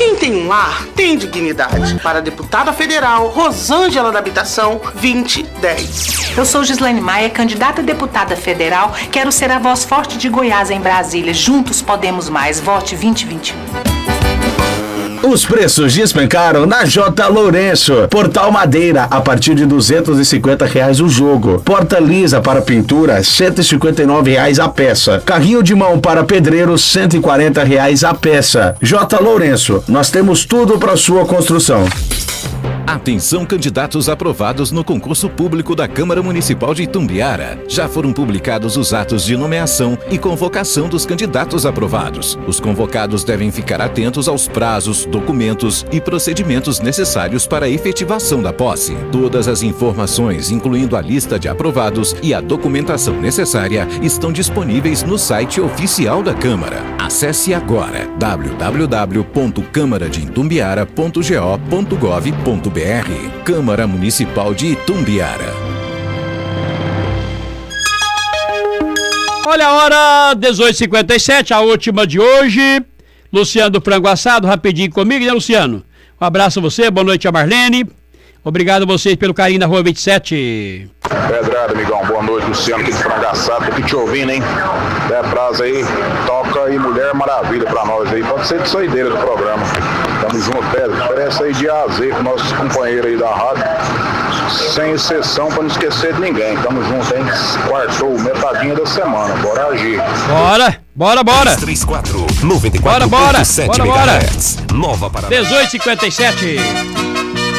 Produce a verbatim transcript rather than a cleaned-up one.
Quem tem um lar tem dignidade. Para a deputada federal Rosângela da Habitação, vinte dez. Eu sou Gislaine Maia, candidata a deputada federal. Quero ser a voz forte de Goiás em Brasília. Juntos podemos mais. Vote vinte vinte e um. Os preços despencaram na J. Lourenço. Portal Madeira a partir de duzentos e cinquenta reais o jogo. Porta lisa para pintura cento e cinquenta e nove reais a peça. Carrinho de mão para pedreiro cento e quarenta reais a peça. J. Lourenço, nós temos tudo para sua construção. Atenção, candidatos aprovados no concurso público da Câmara Municipal de Itumbiara. Já foram publicados os atos de nomeação e convocação dos candidatos aprovados. Os convocados devem ficar atentos aos prazos, documentos e procedimentos necessários para a efetivação da posse. Todas as informações, incluindo a lista de aprovados e a documentação necessária, estão disponíveis no site oficial da Câmara. Acesse agora w w w ponto câmara de itumbiara ponto go ponto gov ponto br. Câmara Municipal de Itumbiara. Olha a hora, dezoito e cinquenta e sete, a última de hoje. Luciano do Frango Assado, rapidinho comigo, né, Luciano? Um abraço a você, boa noite a Marlene. Obrigado a vocês pelo carinho da Rua vinte e sete. Pedrada, amigão, boa noite, Luciano aqui de Frango Assado, tô aqui te ouvindo, hein? É prazo aí, toca aí Mulher Maravilha pra nós aí, pode ser de saideira do programa. Tamo junto, Pedro, parece aí de A a Z com nossos companheiros aí da rádio, sem exceção pra não esquecer de ninguém. Tamo junto, hein? Quartou, metadinha da semana, bora agir. Bora, bora, bora. três quatro, noventa e quatro, bora, bora, sete bora, bora. Nova para dezoito e cinquenta e sete.